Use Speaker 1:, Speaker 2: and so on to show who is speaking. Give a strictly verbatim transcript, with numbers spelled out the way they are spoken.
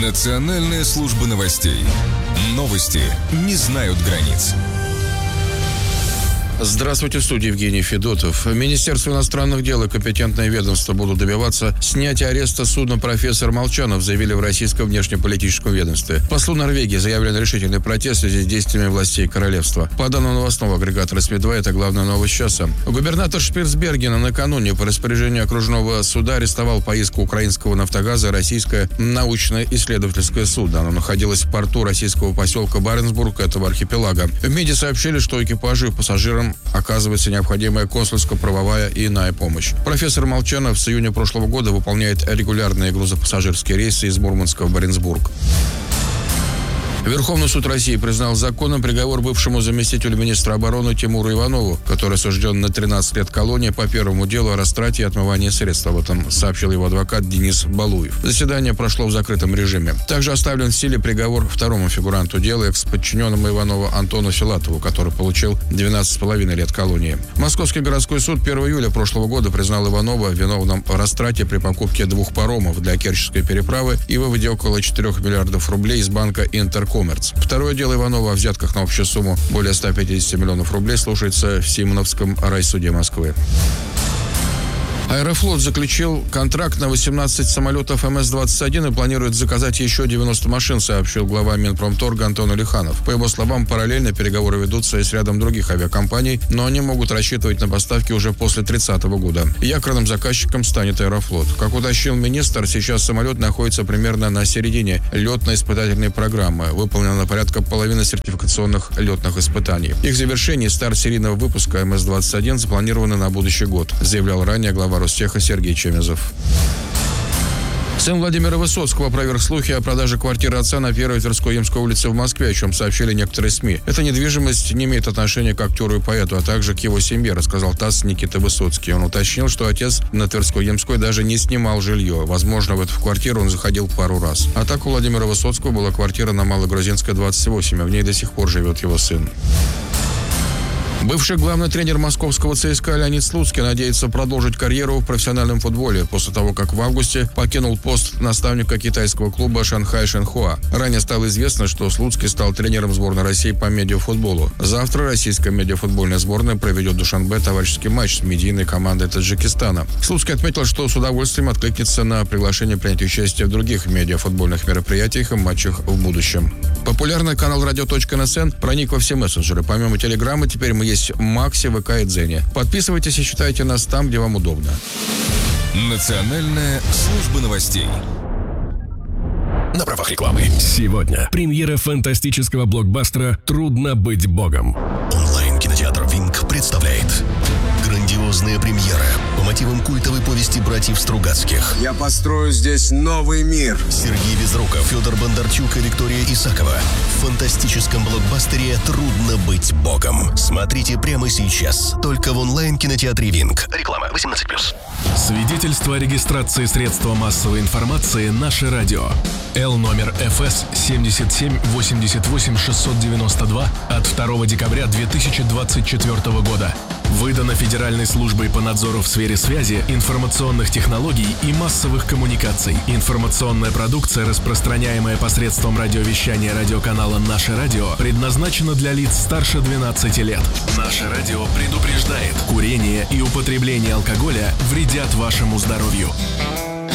Speaker 1: Национальная служба новостей. Новости не знают границ.
Speaker 2: Здравствуйте, в студии Евгений Федотов. Министерство иностранных дел и компетентные ведомства будут добиваться снятия ареста судна «Профессор Молчанов», заявили в российском внешнеполитическом ведомстве. Послу Норвегии заявлен решительный протест в связи с действиями властей королевства. По данным новостного агрегатора СМИ два, это главная новость часа. Губернатор Шпицбергена накануне по распоряжению окружного суда арестовал поездку украинского «Нафтогаза» российское научно-исследовательское судно. Оно находилось в порту российского поселка Баренцбург этого архипелага. В МИДе сообщили, что экипажу и пассажирам оказывается необходимая консульско-правовая и иная помощь. Профессор Молчанов с июня прошлого года выполняет регулярные грузопассажирские рейсы из Мурманска в Баренцбург. Верховный суд России признал законным приговор бывшему заместителю министра обороны Тимуру Иванову, который осужден на тринадцать лет колонии по первому делу о растрате и отмывании средств. Об этом сообщил его адвокат Денис Балуев. Заседание прошло в закрытом режиме. Также оставлен в силе приговор второму фигуранту дела, экс-подчиненному Иванова Антону Филатову, который получил двенадцать с половиной лет колонии. Московский городской суд первого июля прошлого года признал Иванова виновным в растрате при покупке двух паромов для Керченской переправы и выводе около четырёх миллиардов рублей из банка «Интеркоммерц». Второе дело Иванова о взятках на общую сумму более ста пятидесяти миллионов рублей слушается в Симоновском райсуде Москвы. Аэрофлот заключил контракт на восемнадцать самолетов эм эс двадцать один и планирует заказать еще девяносто машин, сообщил глава Минпромторга Антон Алиханов. По его словам, параллельно переговоры ведутся и с рядом других авиакомпаний, но они могут рассчитывать на поставки уже после тридцатого года. Якорным заказчиком станет Аэрофлот. Как уточнил министр, сейчас самолет находится примерно на середине летно-испытательной программы. Выполнено порядка половины сертификационных летных испытаний. Их завершение и старт серийного выпуска эм эс двадцать один запланированы на будущий год, заявлял ранее глава Ростеха Сергей Чемезов. Сын Владимира Высоцкого опроверг слухи о продаже квартиры отца на Первой Тверской-Ямской улице в Москве, о чем сообщили некоторые СМИ. Эта недвижимость не имеет отношения к актеру и поэту, а также к его семье, рассказал ТАСС Никита Высоцкий. Он уточнил, что отец на Тверской-Ямской даже не снимал жилье. Возможно, в эту квартиру он заходил пару раз. А так у Владимира Высоцкого была квартира на Малогрузинской, двадцать восемь, а в ней до сих пор живет его сын. Бывший главный тренер московского ЦСКА Леонид Слуцкий надеется продолжить карьеру в профессиональном футболе после того, как в августе покинул пост наставника китайского клуба Шанхай Шенхуа. Ранее стало известно, что Слуцкий стал тренером сборной России по медиафутболу. Завтра российская медиафутбольная сборная проведет в Душанбе товарищеский матч с медийной командой Таджикистана. Слуцкий отметил, что с удовольствием откликнется на приглашение принять участие в других медиафутбольных мероприятиях и матчах в будущем. Популярный канал радио точка эн эс эн проник во все мессенджеры. Помимо Телеграма, теперь мы есть в Максе, ВК и Дзене. Подписывайтесь и читайте нас там, где вам удобно.
Speaker 1: Национальная служба новостей.
Speaker 3: На правах рекламы. Сегодня премьера фантастического блокбастера «Трудно быть богом». Онлайн-кинотеатр «Винк» представляет грандиозная премьера по мотивам культовой повести братьев Стругацких.
Speaker 4: Я построю здесь новый мир.
Speaker 3: Сергей Безруков, Федор Бондарчук и Виктория Исакова в фантастическом блокбастере «Трудно быть богом». Смотрите прямо сейчас, только в онлайн-кинотеатре «Винк». Реклама восемнадцать плюс. Свидетельство о регистрации средства массовой информации «Наше радио». Л номер эф эс семь семь восемь восемь шесть девять два от второго декабря две тысячи двадцать четвёртого года. Выдано Федеральной службой по надзору в сфере связи, информационных технологий и массовых коммуникаций. Информационная продукция, распространяемая посредством радиовещания радиоканала «Наше радио», предназначена для лиц старше двенадцати лет. «Наше радио» предупреждает: курение и употребление алкоголя вредят вашему здоровью.